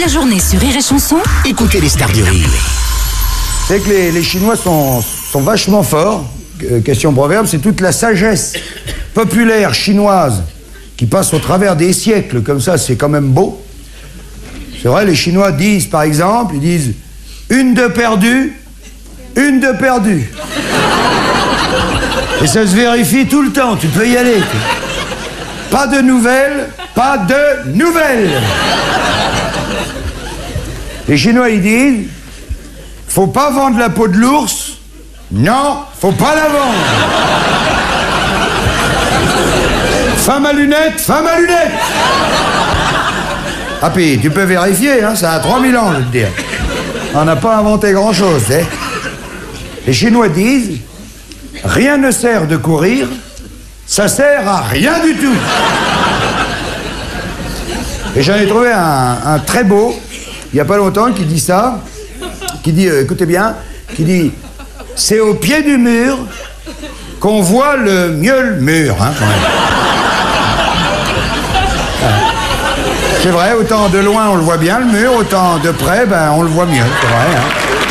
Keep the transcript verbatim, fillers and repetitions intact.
la journée sur Rire et Chanson, écoutez les stars du rire. C'est que les, les Chinois sont, sont vachement forts. Euh, question proverbe, c'est toute la sagesse populaire chinoise qui passe au travers des siècles, comme ça, c'est quand même beau. C'est vrai, les Chinois disent, par exemple, ils disent une de perdue, une de perdue. Et ça se vérifie tout le temps, tu peux y aller. Pas de nouvelles, pas de nouvelles. Les Chinois, ils disent, faut pas vendre la peau de l'ours, non, faut pas la vendre. Femme à lunettes, femme à lunettes. Ah puis, tu peux vérifier, hein, ça a trois mille ans, je veux te dire. On n'a pas inventé grand-chose, hein. Les Chinois disent, rien ne sert de courir, ça sert à rien du tout. Et j'en ai trouvé un, un très beau, il n'y a pas longtemps, qui dit ça, qui dit, euh, écoutez bien, qui dit, c'est au pied du mur qu'on voit le mieux le mur, hein, quand même. C'est vrai, autant de loin on le voit bien le mur, autant de près, ben on le voit mieux, c'est vrai, hein.